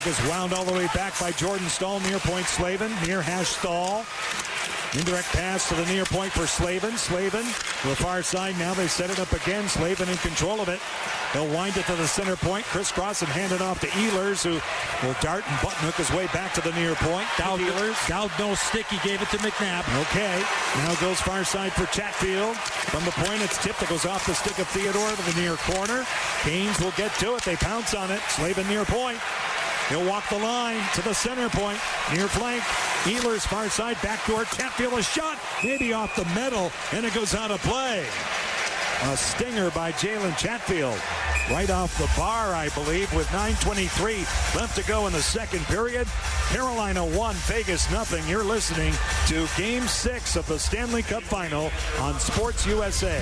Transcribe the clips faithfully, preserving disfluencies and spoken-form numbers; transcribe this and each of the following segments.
is wound all the way back by Jordan Stahl. Near point Slavin. Near hash Stahl. Indirect pass to the near point for Slavin. Slavin to the far side. Now they set it up again. Slavin in control of it. He'll wind it to the center point. Crisscross and hand it off to Ehlers, who will dart and button hook his way back to the near point. Dowd, Ehlers. Dowd no stick. He gave it to McNabb. Okay. Now goes far side for Chatfield. From the point, it's tipped. It goes off the stick of Theodore to the near corner. Canes will get to it. They pounce on it. Slavin near point. He'll walk the line to the center point. Near flank. Ehlers far side. Backdoor. Chatfield a shot. Maybe off the metal. And it goes out of play. A stinger by Jalen Chatfield. Right off the bar, I believe, with nine twenty-three left to go in the second period. Carolina one, Vegas nothing. You're listening to Game six of the Stanley Cup Final on Sports U S A.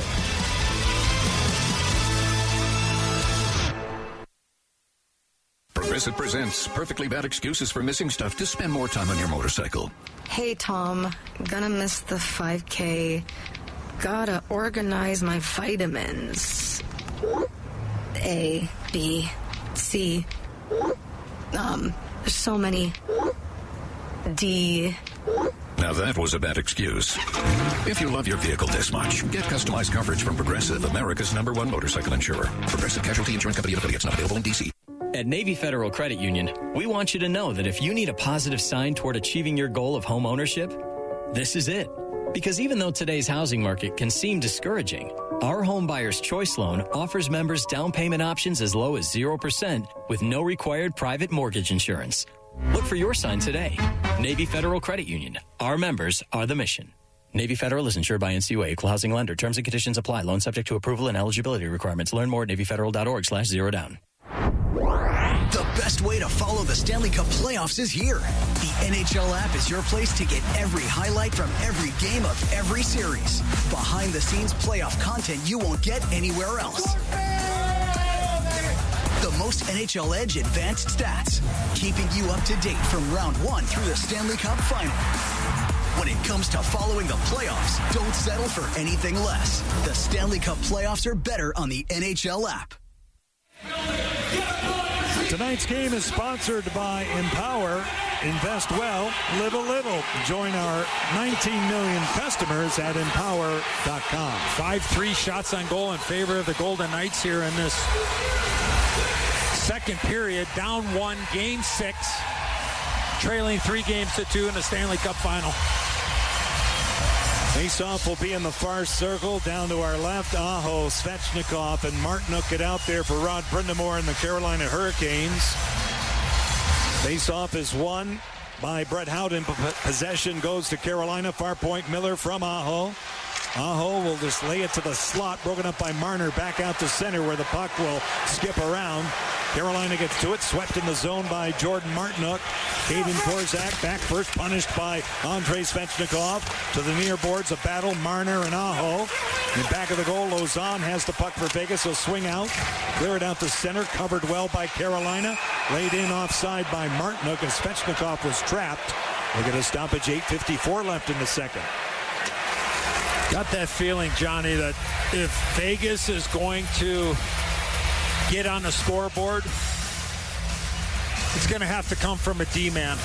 Progressive presents Perfectly Bad Excuses for Missing Stuff to spend more time on your motorcycle. Hey, Tom. Gonna miss the five K. Gotta organize my vitamins. A, B, C. Um, there's so many. D. Now that was a bad excuse. If you love your vehicle this much, get customized coverage from Progressive, America's number one motorcycle insurer. Progressive Casualty Insurance Company and affiliates, not available in D C. At Navy Federal Credit Union, we want you to know that if you need a positive sign toward achieving your goal of home ownership, this is it. Because even though today's housing market can seem discouraging, our Home Buyer's Choice Loan offers members down payment options as low as zero percent with no required private mortgage insurance. Look for your sign today. Navy Federal Credit Union. Our members are the mission. Navy Federal is insured by N C U A, Equal Housing Lender. Terms and conditions apply. Loan subject to approval and eligibility requirements. Learn more at NavyFederal.org slash zero down. The best way to follow the Stanley Cup playoffs is here. The N H L app is your place to get every highlight from every game of every series. Behind-the-scenes playoff content you won't get anywhere else. The most N H L Edge advanced stats, keeping you up to date from round one through the Stanley Cup final. When it comes to following the playoffs, don't settle for anything less. The Stanley Cup playoffs are better on the N H L app. Tonight's game is sponsored by Empower. Invest well, live a little. Join our nineteen million customers at empower dot com. five three shots on goal in favor of the Golden Knights here in this second period. Down one, game six. Trailing three games to two in the Stanley Cup final. Face-off will be in the far circle. Down to our left, Aho, Svechnikov, and Martinook get out there for Rod Brind'Amour and the Carolina Hurricanes. Face-off is won by Brett Howden. Possession goes to Carolina. Far point Miller from Aho. Aho will just lay it to the slot, broken up by Marner, back out to center where the puck will skip around. Carolina gets to it, swept in the zone by Jordan Martinook. Caden Korczak back first, punished by Andrei Svechnikov. To the near boards, a battle, Marner and Aho. In back of the goal, Lausanne has the puck for Vegas. He'll swing out, clear it out to center, covered well by Carolina. Laid in offside by Martinook, and Svechnikov was trapped. We'll get a stoppage, eight fifty-four left in the second. Got that feeling, Johnny, that if Vegas is going to get on the scoreboard, it's going to have to come from a D-man.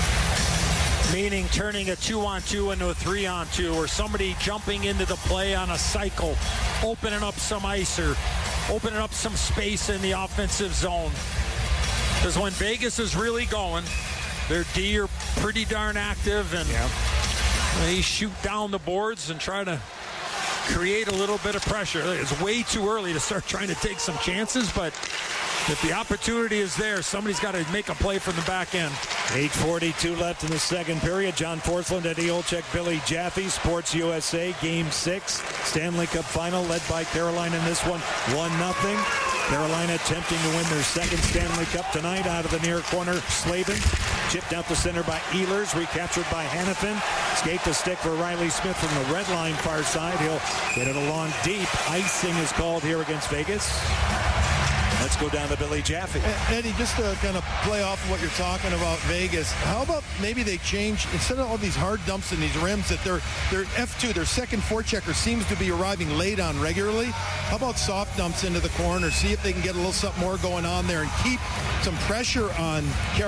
Meaning turning a two-on-two into a three-on-two, or somebody jumping into the play on a cycle, opening up some ice or opening up some space in the offensive zone. Because when Vegas is really going, their D are pretty darn active, and yeah. They shoot down the boards and try to create a little bit of pressure. It's way too early to start trying to take some chances, but if the opportunity is there, somebody's got to make a play from the back end. eight forty-two left in the second period. John Forsland, Eddie Olczyk, Billy Jaffe, Sports U S A, Game six. Stanley Cup final led by Carolina in this one, one nothing. Carolina attempting to win their second Stanley Cup tonight out of the near corner. Slavin chipped out the center by Ehlers, recaptured by Hanifin. Skate the stick for Riley Smith from the red line far side. He'll get it along deep. Icing is called here against Vegas. Let's go down to Billy Jaffe. Eddie, just to kind of play off of what you're talking about Vegas, how about maybe they change, instead of all these hard dumps and these rims, that their their F two, their second forechecker seems to be arriving late on regularly. How about soft dumps into the corner? See if they can get a little something more going on there and keep some pressure on Carolina.